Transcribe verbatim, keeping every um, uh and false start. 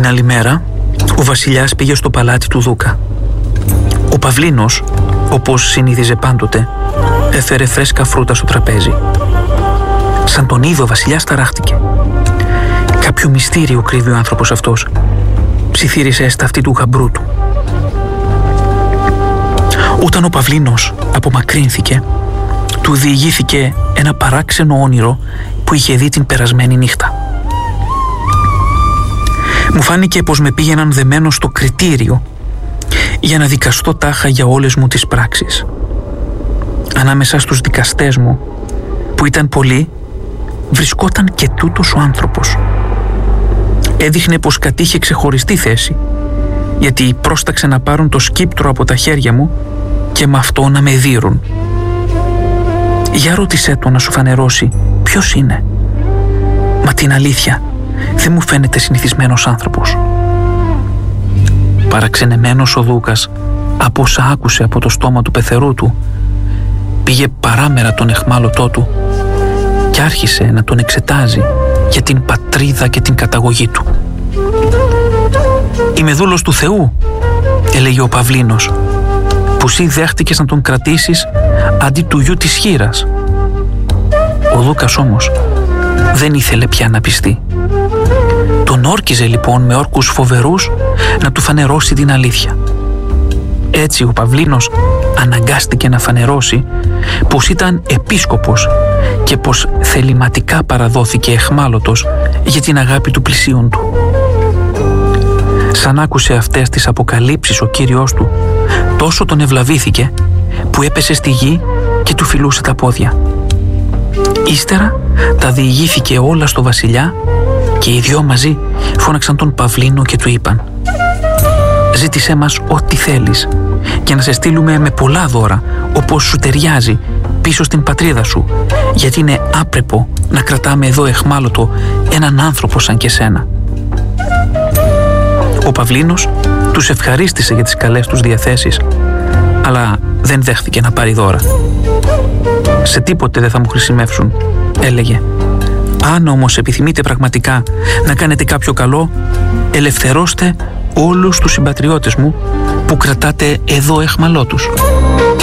Την άλλη μέρα, ο βασιλιάς πήγε στο παλάτι του Δούκα. Ο Παυλίνος, όπως συνήθιζε πάντοτε, έφερε φρέσκα φρούτα στο τραπέζι. Σαν τον είδε, ο βασιλιάς ταράχτηκε. Κάποιο μυστήριο κρύβει ο άνθρωπος αυτός, ψιθύρισε στα αυτή του γαμπρού του. Όταν ο Παυλίνος απομακρύνθηκε, του διηγήθηκε ένα παράξενο όνειρο που είχε δει την περασμένη νύχτα. Μου φάνηκε πως με πήγαιναν δεμένο στο κριτήριο για να δικαστώ τάχα για όλες μου τις πράξεις. Ανάμεσα στους δικαστές μου, που ήταν πολλοί, βρισκόταν και τούτος ο άνθρωπος. Έδειχνε πως κατήχε ξεχωριστή θέση, γιατί πρόσταξε να πάρουν το σκύπτρο από τα χέρια μου και με αυτό να με δείρουν. Για ρώτησέ το να σου φανερώσει ποιος είναι. Μα την αλήθεια, δεν μου φαίνεται συνηθισμένος άνθρωπος. Παραξενεμένος ο Δούκας από όσα άκουσε από το στόμα του πεθερού του, πήγε παράμερα τον εχμάλωτό του και άρχισε να τον εξετάζει για την πατρίδα και την καταγωγή του. «Είμαι δούλος του Θεού», έλεγε ο Παυλίνος, «που εσύ δέχτηκες να τον κρατήσεις αντί του γιου της χήρας». Ο Δούκας όμως δεν ήθελε πια να πιστεί. Τον όρκιζε λοιπόν με όρκους φοβερούς να του φανερώσει την αλήθεια. Έτσι ο Παυλίνος αναγκάστηκε να φανερώσει πως ήταν επίσκοπος και πως θεληματικά παραδόθηκε εχμάλωτος για την αγάπη του πλησίον του. Σαν άκουσε αυτές τις αποκαλύψεις ο κύριος του, τόσο τον ευλαβήθηκε που έπεσε στη γη και του φιλούσε τα πόδια. Ύστερα τα διηγήθηκε όλα στο βασιλιά και οι δυο μαζί φώναξαν τον Παυλίνο και του είπαν: «Ζήτησέ μας ό,τι θέλεις και να σε στείλουμε με πολλά δώρα όπως σου ταιριάζει πίσω στην πατρίδα σου, γιατί είναι άπρεπο να κρατάμε εδώ εχμάλωτο έναν άνθρωπο σαν και σένα». Ο Παυλίνος τους ευχαρίστησε για τις καλές τους διαθέσεις, αλλά δεν δέχτηκε να πάρει δώρα. «Σε τίποτε δεν θα μου χρησιμεύσουν», έλεγε. «Αν όμως επιθυμείτε πραγματικά να κάνετε κάποιο καλό, ελευθερώστε όλους τους συμπατριώτες μου που κρατάτε εδώ εχμαλώτους».